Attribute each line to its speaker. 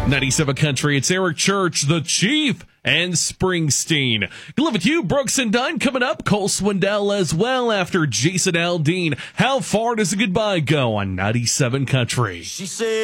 Speaker 1: 97 Country, it's Eric Church, the Chief, and Springsteen. Good luck with you, Brooks and Dunn. Coming up, Cole Swindell as well after Jason Aldean. How far does a goodbye go on 97 Country?
Speaker 2: She said.